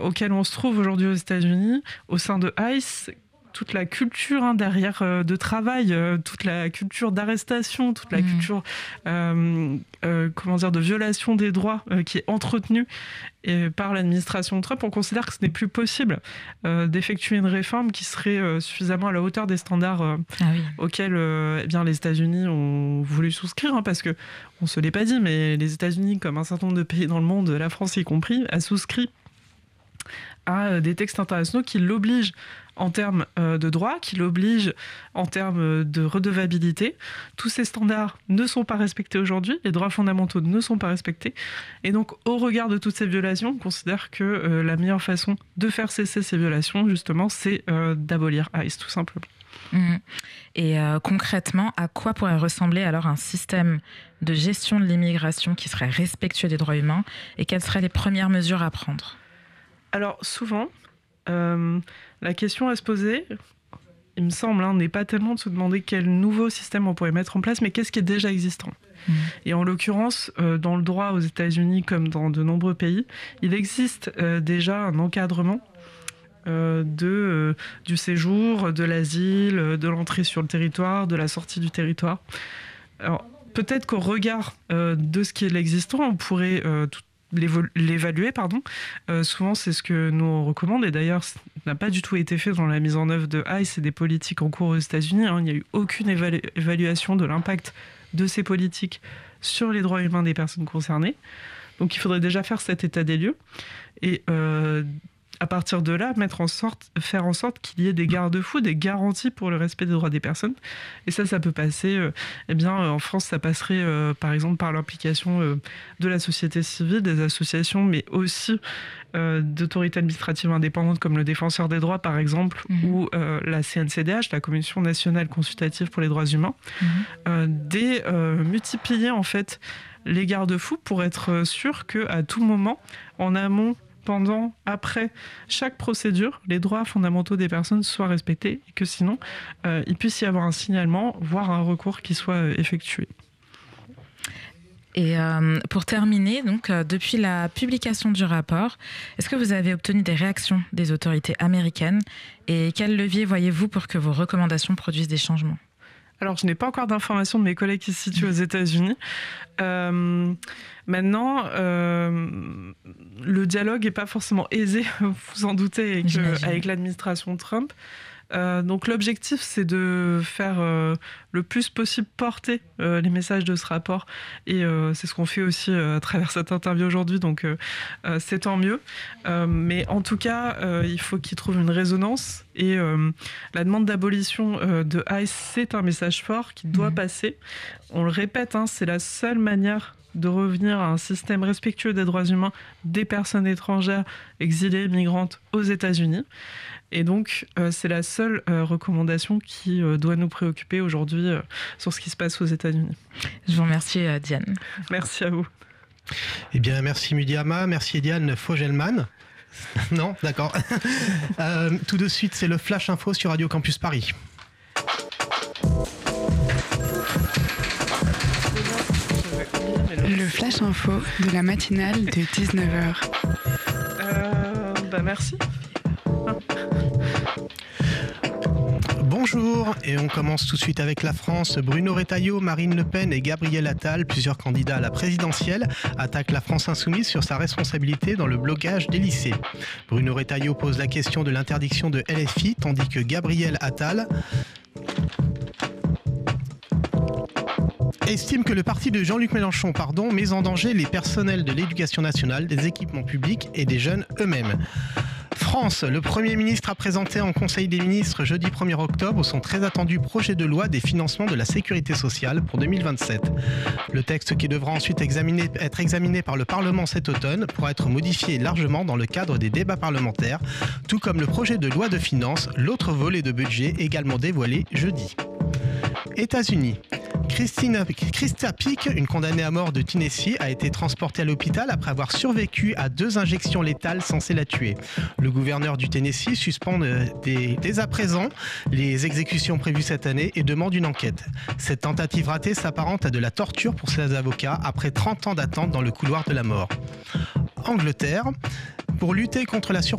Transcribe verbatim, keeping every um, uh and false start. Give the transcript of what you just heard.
auquel on se trouve aujourd'hui aux États-Unis, au sein de ICE, toute la culture hein, derrière euh, de travail, euh, toute la culture d'arrestation, toute la mmh. culture euh, euh, comment dire, de violation des droits euh, qui est entretenue et par l'administration Trump, on considère que ce n'est plus possible euh, d'effectuer une réforme qui serait euh, suffisamment à la hauteur des standards euh, ah oui. auxquels euh, eh bien, les États-Unis ont voulu souscrire, hein, parce qu'on ne se l'est pas dit, mais les États-Unis, comme un certain nombre de pays dans le monde, la France y compris, a souscrit à des textes internationaux qui l'obligent en termes euh, de droit, qui l'obligent en termes de redevabilité. Tous ces standards ne sont pas respectés aujourd'hui, les droits fondamentaux ne sont pas respectés. Et donc, au regard de toutes ces violations, on considère que euh, la meilleure façon de faire cesser ces violations, justement, c'est euh, d'abolir ICE, tout simplement. Mmh. Et euh, concrètement, à quoi pourrait ressembler alors un système de gestion de l'immigration qui serait respectueux des droits humains, et quelles seraient les premières mesures à prendre ? Alors, souvent, euh, la question à se poser, il me semble, hein, n'est pas tellement de se demander quel nouveau système on pourrait mettre en place, mais qu'est-ce qui est déjà existant. Mmh. Et en l'occurrence, euh, dans le droit aux États-Unis, comme dans de nombreux pays, il existe euh, déjà un encadrement euh, de, euh, du séjour, de l'asile, de l'entrée sur le territoire, de la sortie du territoire. Alors, peut-être qu'au regard euh, de ce qui est l'existant, on pourrait euh, tout l'évaluer, pardon. Euh, souvent, c'est ce que nous on recommande, et d'ailleurs, ça n'a pas du tout été fait dans la mise en œuvre de ICE et des politiques en cours aux États-Unis. Hein. Il n'y a eu aucune évalu- évaluation de l'impact de ces politiques sur les droits humains des personnes concernées. Donc, il faudrait déjà faire cet état des lieux et euh, à partir de là, mettre en sorte, faire en sorte qu'il y ait des garde-fous, des garanties pour le respect des droits des personnes. Et ça, ça peut passer, euh, eh bien, en France, ça passerait, euh, par exemple, par l'implication euh, de la société civile, des associations, mais aussi euh, d'autorités administratives indépendantes comme le Défenseur des droits, par exemple, mmh. ou euh, la C N C D H, la Commission nationale consultative pour les droits humains, mmh. euh, des euh, multiplier, en fait, les garde-fous pour être sûr qu'à tout moment, en amont, pendant, après chaque procédure, les droits fondamentaux des personnes soient respectés et que sinon, euh, il puisse y avoir un signalement, voire un recours qui soit euh, effectué. Et euh, pour terminer, donc, euh, depuis la publication du rapport, est-ce que vous avez obtenu des réactions des autorités américaines et quels leviers voyez-vous pour que vos recommandations produisent des changements ? Alors, je n'ai pas encore d'informations de mes collègues qui se situent aux États-Unis. Euh, maintenant, euh, le dialogue n'est pas forcément aisé, vous en doutez, avec, euh, avec l'administration Trump. Euh, donc l'objectif, c'est de faire euh, le plus possible porter euh, les messages de ce rapport. Et euh, c'est ce qu'on fait aussi euh, à travers cette interview aujourd'hui, donc euh, euh, c'est tant mieux. Euh, mais en tout cas, euh, il faut qu'il trouve une résonance. Et euh, la demande d'abolition euh, de ICE, c'est un message fort qui doit mmh. passer. On le répète, hein, c'est la seule manière de revenir à un système respectueux des droits humains des personnes étrangères, exilées, migrantes aux États-Unis. Et donc, euh, c'est la seule euh, recommandation qui euh, doit nous préoccuper aujourd'hui euh, sur ce qui se passe aux États-Unis. Je vous remercie, euh, Diane. Merci à vous. Eh bien, merci Mudiama, merci Diane Fogelman. Non, d'accord. euh, tout de suite, c'est le Flash Info sur Radio Campus Paris. Le Flash Info de la matinale de dix-neuf heures. Euh, bah merci. Bonjour, et on commence tout de suite avec la France. Bruno Retailleau, Marine Le Pen et Gabriel Attal, plusieurs candidats à la présidentielle, attaquent la France Insoumise sur sa responsabilité dans le blocage des lycées. Bruno Retailleau pose la question de l'interdiction de L F I, tandis que Gabriel Attal estime que le parti de Jean-Luc Mélenchon pardon, met en danger les personnels de l'éducation nationale, des équipements publics et des jeunes eux-mêmes. France, le Premier ministre a présenté en Conseil des ministres jeudi premier octobre son très attendu projet de loi des financements de la sécurité sociale pour deux mille vingt-sept. Le texte qui devra ensuite examiner, être examiné par le Parlement cet automne pourra être modifié largement dans le cadre des débats parlementaires, tout comme le projet de loi de finances, l'autre volet de budget également dévoilé jeudi. États-Unis. Christine, Christa Peake, une condamnée à mort de Tennessee, a été transportée à l'hôpital après avoir survécu à deux injections létales censées la tuer. Le gouverneur du Tennessee suspend dès, dès à présent les exécutions prévues cette année et demande une enquête. Cette tentative ratée s'apparente à de la torture pour ses avocats après trente ans d'attente dans le couloir de la mort. Angleterre. Pour lutter contre la surpopulation